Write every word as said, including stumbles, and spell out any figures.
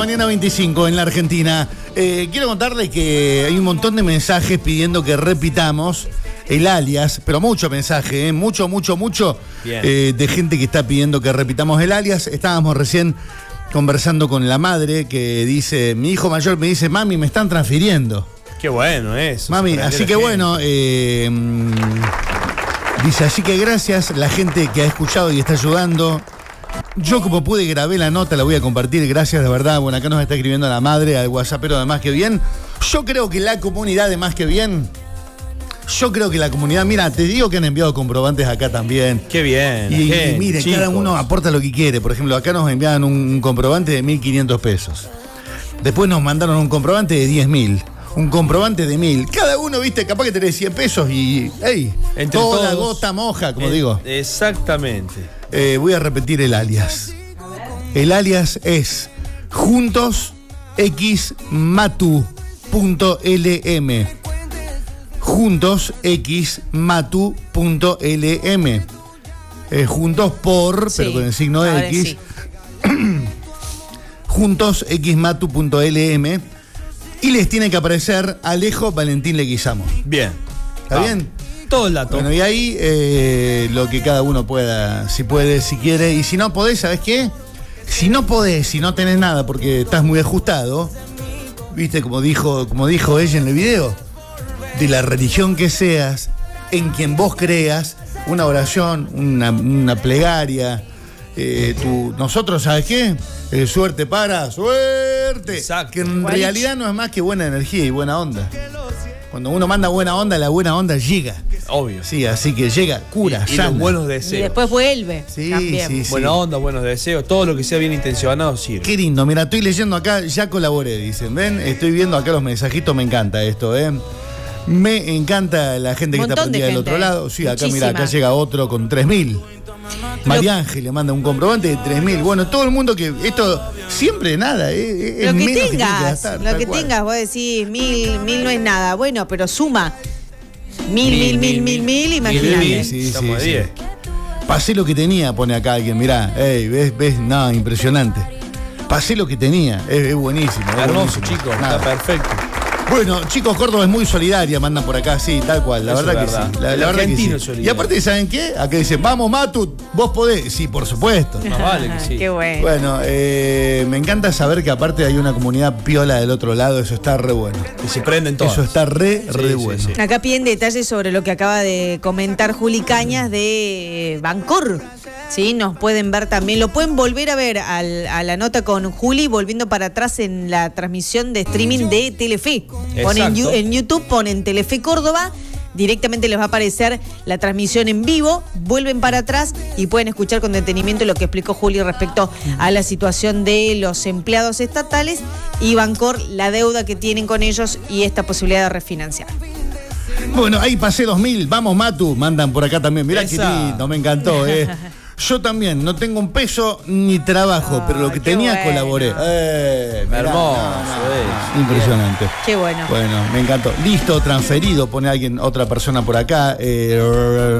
mañana, veinticinco en la Argentina. Eh, quiero contarles que hay un montón de mensajes pidiendo que repitamos el alias, pero mucho mensaje, ¿eh? mucho, mucho, mucho eh, de gente que está pidiendo que repitamos el alias. Estábamos recién conversando con la madre que dice, mi hijo mayor me dice, mami, me están transfiriendo. Qué bueno eso. Mami, así que bueno, eh, dice, así que gracias la gente que ha escuchado y está ayudando. Yo como pude grabé la nota, la voy a compartir, gracias de verdad. Bueno, acá nos está escribiendo la madre al WhatsApp, pero de Más que Bien. Yo creo que la comunidad de Más que Bien, yo creo que la comunidad, mira, te digo que han enviado comprobantes acá también. Qué bien. Y, gente, y mire, chicos. cada uno aporta lo que quiere. Por ejemplo, acá nos enviaban un comprobante de mil quinientos pesos. Después nos mandaron un comprobante de diez mil. Un comprobante de mil. Cada uno, viste, capaz que tenés cien pesos y, hey, Entre toda todos, gota moja, como eh, digo. Exactamente. Eh, voy a repetir el alias. El alias es juntosxmatu.lm. Juntosxmatu.lm. Eh, juntos por, Sí, pero con el signo de ahora X. sí. juntosxmatu.lm. Y les tiene que aparecer Alejo Valentín Leguizamo. Bien. ¿Está Ah, bien? Todo el dato. Bueno, y ahí eh, lo que cada uno pueda, si puede, si quiere. Y si no podés, ¿sabés qué? Si no podés, si no tenés nada porque estás muy ajustado, viste, como dijo, como dijo ella en el video, de la religión que seas, en quien vos creas, una oración, una, una plegaria, eh, tu, nosotros, ¿sabes qué? Eh, suerte para, suerte. Exacto. Que en Gualich. realidad no es más que buena energía y buena onda. Cuando uno manda buena onda, la buena onda llega. Obvio. Sí, así que llega, cura, Y sana. los buenos Y deseos. después vuelve. Sí, también. sí, sí. Buena onda, buenos deseos. Todo lo que sea bien intencionado sirve. Qué lindo, mira, estoy leyendo acá, ya colaboré, dicen, ven, estoy viendo acá los mensajitos, me encanta esto, ¿eh? Me encanta la gente que está Montón de prendida del gente. otro lado. Sí, acá mira, acá Muchísima. llega otro con tres mil. María Ángel le manda un comprobante de tres mil. Bueno, todo el mundo que, esto, siempre nada, ¿eh? Es Lo que menos tengas, tiene que gastar, lo tal que cual. tengas, vos decís, mil, mil no es nada. Bueno, pero suma. Mil, mil, mil, mil, mil, imagínate. Sí, sí, Estamos sí, de sí. diez. Pasé lo que tenía, pone acá alguien, mirá, ey, ves, ves, nada, impresionante. Pasé lo que tenía, es, es buenísimo. es Hermoso, buenísimo. chicos. Nada. Está perfecto. Bueno, chicos, Córdoba es muy solidaria, mandan por acá, sí, tal cual, la Eso verdad es que verdad. sí. La, El la verdad que argentino sí. es solidario. Y aparte, ¿saben qué? Acá dicen, vamos, Matu, vos podés. Sí, por supuesto. Más vale que sí. Qué bueno. Bueno, eh, me encanta saber que aparte hay una comunidad piola del otro lado, eso está re bueno. Que se prenden todos. Eso está re, re sí, bueno. sí. Acá piden detalles sobre lo que acaba de comentar Juli Cañas de Bancor. Sí, nos pueden ver también, lo pueden volver a ver al, a la nota con Juli, volviendo para atrás en la transmisión de streaming de Telefe. Ponen Exacto. Yu- en YouTube, ponen Telefe Córdoba, directamente les va a aparecer la transmisión en vivo, vuelven para atrás y pueden escuchar con detenimiento lo que explicó Juli respecto a la situación de los empleados estatales y Bancor, la deuda que tienen con ellos y esta posibilidad de refinanciar. Bueno, ahí pasé dos mil, vamos, Matu, mandan por acá también. Mirá qué Esa. lindo, me encantó, eh. Yo también, no tengo un peso ni trabajo, Ah, pero lo que qué tenía bueno. colaboré. Eh, mirá, Hermoso, no, no, eh. impresionante. Qué bueno. Bueno, me encantó. Listo, transferido, pone alguien, otra persona por acá. Eh,